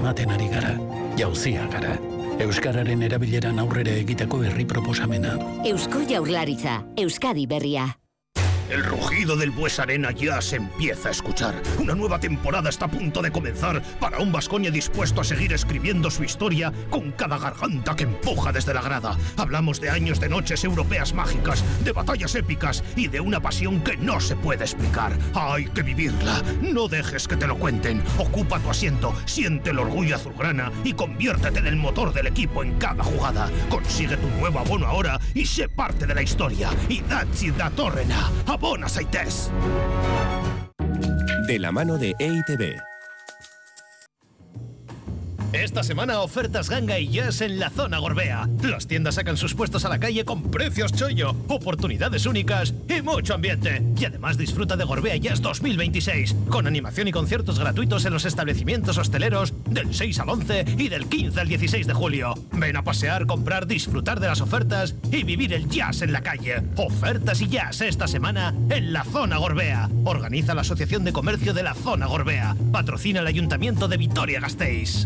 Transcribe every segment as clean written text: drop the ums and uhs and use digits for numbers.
ematen ari gara, jauzia gara. Euskararen erabileran aurrera egiteko herri proposamena. Eusko Jaurlaritza, Euskadi berria. El rugido del Bues-Arena ya se empieza a escuchar. Una nueva temporada está a punto de comenzar para un Baskonia dispuesto a seguir escribiendo su historia con cada garganta que empuja desde la grada. Hablamos de años de noches europeas mágicas, de batallas épicas y de una pasión que no se puede explicar. Hay que vivirla. No dejes que te lo cuenten. Ocupa tu asiento, siente el orgullo azulgrana y conviértete en el motor del equipo en cada jugada. Consigue tu nuevo abono ahora y sé parte de la historia. Idatzi datorrena. Abona zaitez. De la mano de EITB. Esta semana ofertas ganga y jazz en la zona Gorbea. Las tiendas sacan sus puestos a la calle con precios chollo, oportunidades únicas y mucho ambiente. Y además disfruta de Gorbea Jazz 2026, con animación y conciertos gratuitos en los establecimientos hosteleros del 6 al 11 y del 15 al 16 de julio. Ven a pasear, comprar, disfrutar de las ofertas y vivir el jazz en la calle. Ofertas y jazz esta semana en la zona Gorbea. Organiza la Asociación de Comercio de la Zona Gorbea. Patrocina el Ayuntamiento de Vitoria-Gasteiz.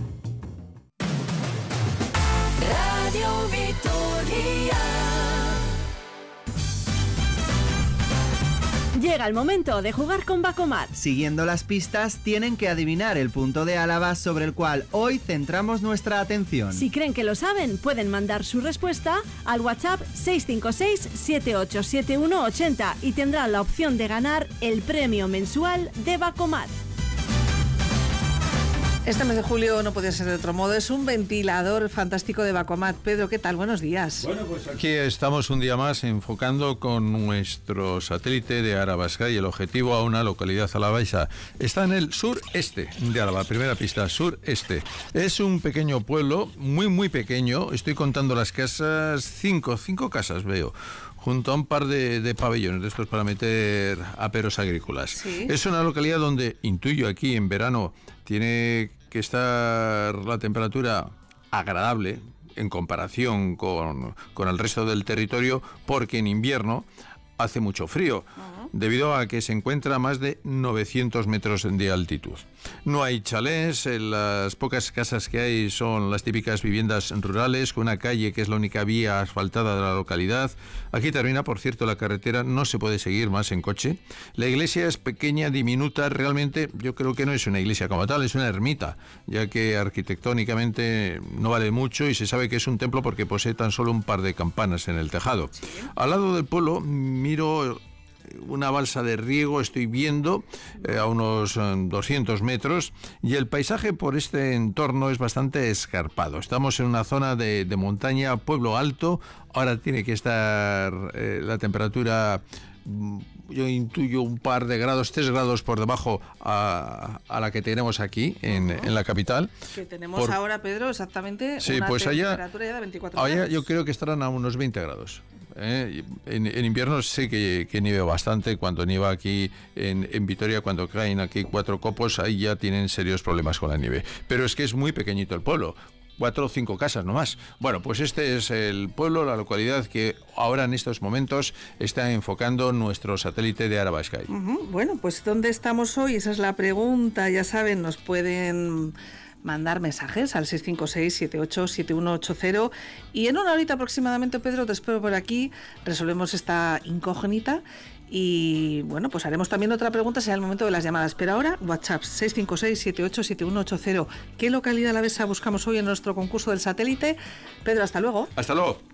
Radio Vitoria. Llega el momento de jugar con Bacomat. Siguiendo las pistas, tienen que adivinar el punto de Álava sobre el cual hoy centramos nuestra atención. Si creen que lo saben, pueden mandar su respuesta al WhatsApp 656-787180 y tendrán la opción de ganar el premio mensual de Bacomat. Este mes de julio no podía ser de otro modo. Es un ventilador fantástico de Bacomat. Pedro, ¿qué tal? Buenos días. Bueno, pues aquí estamos un día más enfocando con nuestro satélite de Arabasca y el objetivo a una localidad alavesa. Está en el sureste de Álava, primera pista, sureste. Es un pequeño pueblo, muy pequeño. Estoy contando las casas, cinco casas veo, junto a un par de pabellones de estos para meter aperos agrícolas. ¿Sí? Es una localidad donde, intuyo aquí en verano, tiene que estar la temperatura agradable en comparación con el resto del territorio, porque en invierno hace mucho frío, debido a que se encuentra a más de 900 metros de altitud. No hay chalés, las pocas casas que hay son las típicas viviendas rurales, con una calle que es la única vía asfaltada de la localidad. Aquí termina, por cierto, la carretera, no se puede seguir más en coche. La iglesia es pequeña, diminuta, realmente yo creo que no es una iglesia como tal, es una ermita, ya que arquitectónicamente no vale mucho y se sabe que es un templo porque posee tan solo un par de campanas en el tejado. Sí. Al lado del pueblo miro una balsa de riego, estoy viendo a unos 200 metros, y el paisaje por este entorno es bastante escarpado. Estamos en una zona de montaña, pueblo alto. Ahora tiene que estar la temperatura, yo intuyo un par de grados, 3 grados por debajo a la que tenemos aquí en la capital. Que tenemos ahora, Pedro, exactamente, sí, una pues temperatura ya de 24 grados. Allá yo creo que estarán a unos 20 grados. En invierno sé que nieva bastante. Cuando nieva aquí en Vitoria, cuando caen aquí 4 copos, ahí ya tienen serios problemas con la nieve. Pero es que es muy pequeñito el pueblo, 4 o 5 casas nomás. Bueno, pues este es el pueblo, la localidad que ahora en estos momentos está enfocando nuestro satélite de Arabasca. Bueno, pues ¿dónde estamos hoy? Esa es la pregunta. Ya saben, nos pueden mandar mensajes al 656-787180 y en una horita aproximadamente, Pedro, te espero por aquí, resolvemos esta incógnita y bueno, pues haremos también otra pregunta, será el momento de las llamadas, pero ahora WhatsApp 656-787180. ¿Qué localidad alavesa buscamos hoy en nuestro concurso del satélite? Pedro, hasta luego. Hasta luego.